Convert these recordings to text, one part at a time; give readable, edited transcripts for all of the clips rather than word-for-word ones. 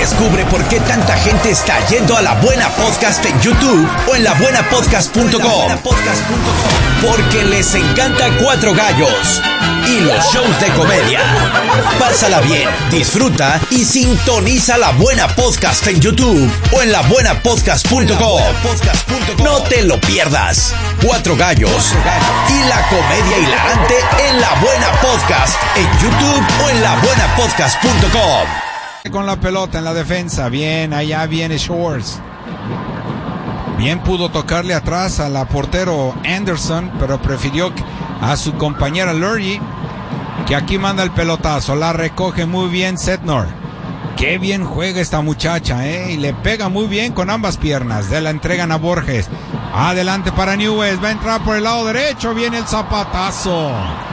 Descubre por qué tanta gente está yendo a La Buena Podcast en YouTube o en labuenapodcast.com. Porque les encanta Cuatro Gallos y los shows de comedia. Pásala bien, disfruta y sintoniza La Buena Podcast en YouTube o en labuenapodcast.com. No te lo pierdas. Cuatro Gallos y la comedia hilarante en La Buena Podcast en YouTube o en labuenapodcast.com. Con la pelota en la defensa, bien, allá viene Shores. Bien pudo tocarle atrás a la portero Anderson, pero prefirió a su compañera Lurie, que aquí manda el pelotazo. La recoge muy bien Sednor. Qué bien juega esta muchacha, y le pega muy bien con ambas piernas. De la entregan a Borges. Adelante para Newes, va a entrar por el lado derecho, viene el zapatazo.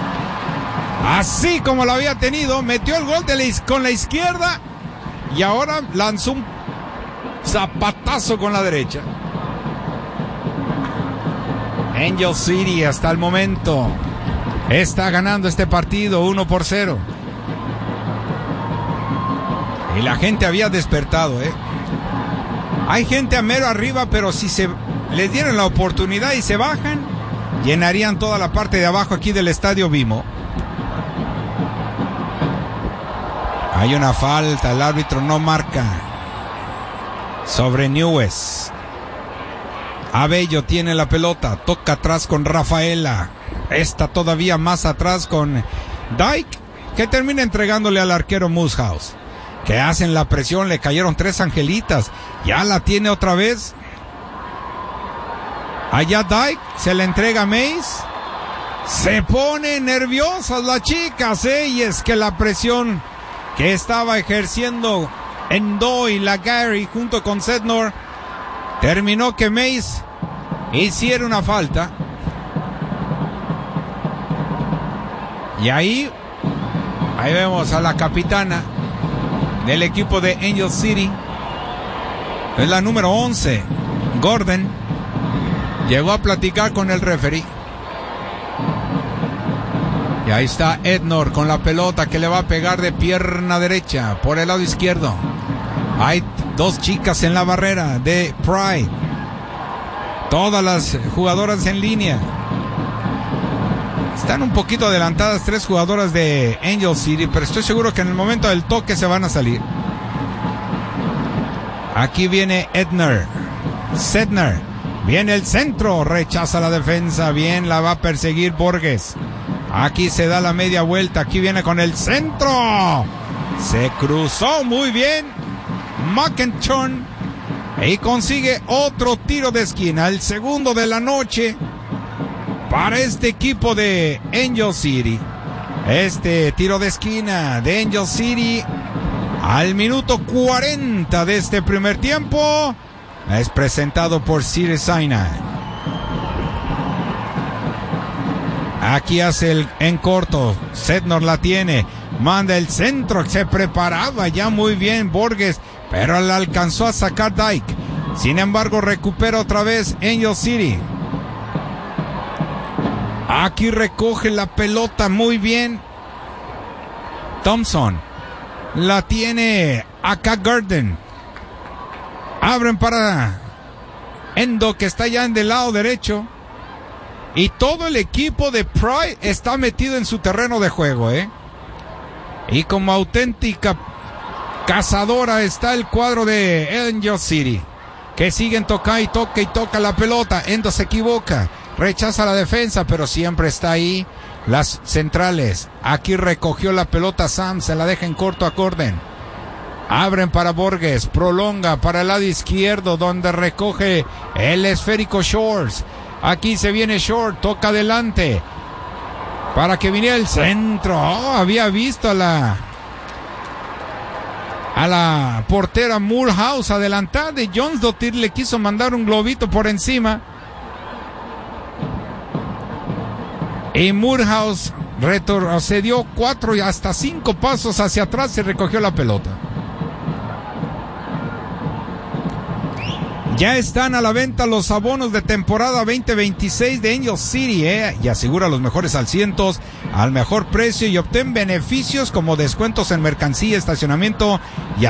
Así como lo había tenido, metió el gol con la izquierda y ahora lanzó un zapatazo con la derecha. Angel City hasta el momento está ganando este partido 1-0. Y la gente había despertado, Hay gente a mero arriba, pero si se les dieran la oportunidad y se bajan, llenarían toda la parte de abajo aquí del Estadio Vimo. Hay una falta, el árbitro no marca sobre Newes. Abello tiene la pelota, toca atrás con Rafaela. Está todavía más atrás con Dyke, que termina entregándole al arquero Moosehouse. Que hacen la presión, le cayeron 3 angelitas. Ya la tiene otra vez. Allá Dyke, se le entrega a Mays. Se ponen nerviosas las chicas, y es que la presión que estaba ejerciendo Endo y la Gary junto con Sednor terminó que Mays hiciera una falta. Y ahí vemos a la capitana del equipo de Angel City. Es la número 11, Gordon. Llegó a platicar con el referee. Y ahí está Ednor con la pelota que le va a pegar de pierna derecha por el lado izquierdo. Hay 2 chicas en la barrera de Pride. Todas las jugadoras en línea. Están un poquito adelantadas 3 jugadoras de Angel City, pero estoy seguro que en el momento del toque se van a salir. Aquí viene Edner. Sedner. Viene el centro. Rechaza la defensa. Bien, la va a perseguir Borges. Aquí se da la media vuelta. Aquí viene con el centro. Se cruzó muy bien McIntyre y consigue otro tiro de esquina, el segundo de la noche para este equipo de Angel City. Este tiro de esquina de Angel City al minuto 40 de este primer tiempo es presentado por City Sinai. Aquí hace el en corto. Sednor la tiene. Manda el centro. Se preparaba ya muy bien Borges, pero la alcanzó a sacar Dyke. Sin embargo, recupera otra vez Angel City. Aquí recoge la pelota muy bien Thompson. La tiene acá Gordon. Abren para Endo, que está ya en del lado derecho. Y todo el equipo de Pride está metido en su terreno de juego, Y como auténtica cazadora está el cuadro de Angel City, que siguen toca y toca la pelota. Endo se equivoca, rechaza la defensa, pero siempre está ahí las centrales. Aquí recogió la pelota Sam, se la deja en corto a Gordon. Abren para Borges, prolonga para el lado izquierdo, donde recoge el esférico Shores. Aquí se viene Short, toca adelante para que viniera el centro. Había visto a la portera Moorehouse adelantada y Johnsdottir le quiso mandar un globito por encima. Y Moorehouse retrocedió 4 y hasta 5 pasos hacia atrás y recogió la pelota. Ya están a la venta los abonos de temporada 2026 de Angel City, y asegura los mejores asientos al mejor precio y obtén beneficios como descuentos en mercancía, estacionamiento y